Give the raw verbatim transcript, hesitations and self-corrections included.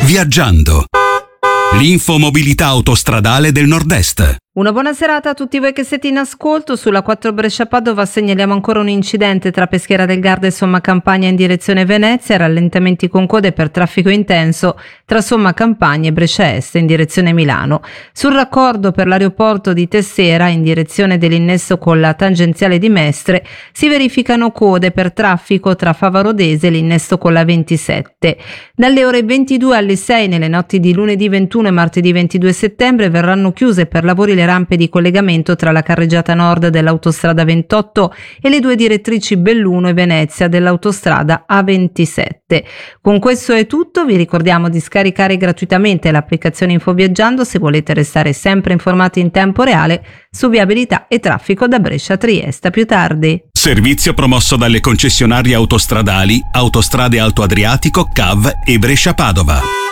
Viaggiando. L'infomobilità autostradale del Nord-Est. Una buona serata a tutti voi che siete in ascolto. Sulla quattro Brescia-Padova segnaliamo ancora un incidente tra Peschiera del Garda e Somma Campagna in direzione Venezia, rallentamenti con code per traffico intenso tra Somma Campagna e Brescia Est in direzione Milano. Sul raccordo per l'aeroporto di Tessera in direzione dell'innesso con la tangenziale di Mestre si verificano code per traffico tra Favarodese e l'innesto con la ventisette. Dalle ore ventidue alle sei nelle notti di lunedì ventuno e martedì ventidue settembre verranno chiuse per lavori le rampe di collegamento tra la carreggiata nord dell'autostrada ventotto e le due direttrici Belluno e Venezia dell'autostrada A ventisette. Con questo è tutto, vi ricordiamo di scaricare gratuitamente l'applicazione InfoViaggiando se volete restare sempre informati in tempo reale su viabilità e traffico da Brescia a Trieste. A più tardi. Servizio promosso dalle concessionarie autostradali Autostrade Alto Adriatico, C A V e Brescia Padova.